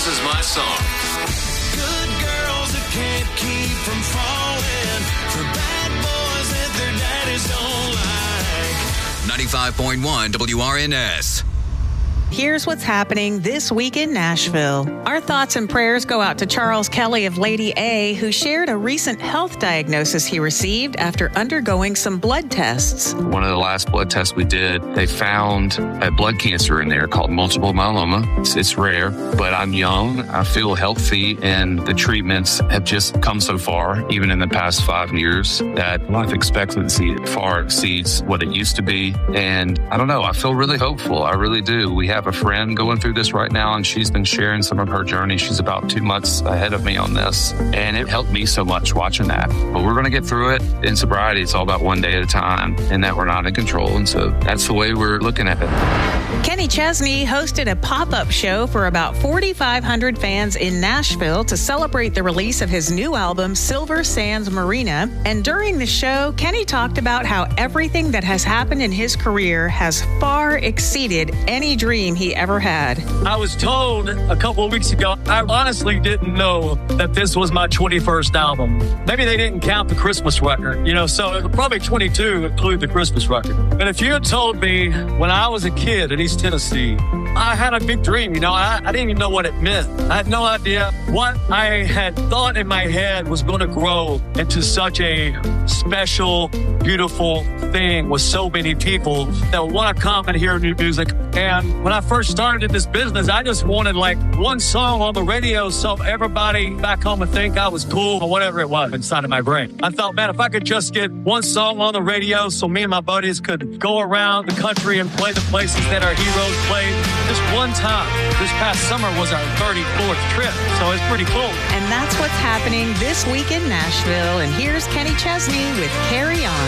This is my song. Good girls that can't keep from falling for bad boys that their daddies don't like. 95.1 WRNS. Here's what's happening this week in Nashville. Our thoughts and prayers go out to Charles Kelly of Lady A, who shared a recent health diagnosis he received after undergoing some blood tests. One of the last blood tests we did, they found a blood cancer in there called multiple myeloma. It's rare, but I'm young, I feel healthy, and the treatments have just come so far, even in the past 5 years, that life expectancy far exceeds what it used to be. And I don't know, I feel really hopeful. I really do. We have a friend going through this right now, and she's been sharing some of her journey. She's about 2 months ahead of me on this, and it helped me so much watching that. But we're going to get through it. In sobriety, it's all about one day at a time, and that we're not in control, and so that's the way we're looking at it. Kenny Chesney hosted a pop-up show for about 4,500 fans in Nashville to celebrate the release of his new album, Silver Sands Marina. And during the show, Kenny talked about how everything that has happened in his career has far exceeded any dream he ever had. I was told a couple of weeks ago, I honestly didn't know that this was my 21st album. Maybe they didn't count the Christmas record, so it was probably 22 include the Christmas record. But if you had told me when I was a kid in East Tennessee, I had a big dream, I didn't even know what it meant. I had no idea what I had thought in my head was going to grow into such a special, beautiful thing with so many people that want to come and hear new music. And when I first started in this business, I just wanted one song on the radio so everybody back home would think I was cool or whatever it was inside of my brain. I thought, man, if I could just get one song on the radio so me and my buddies could go around the country and play the places that our heroes played. Just one time. This past summer was our 34th trip, so it's pretty cool. And that's what's happening this week in Nashville. And here's Kenny Chesney with Carry On.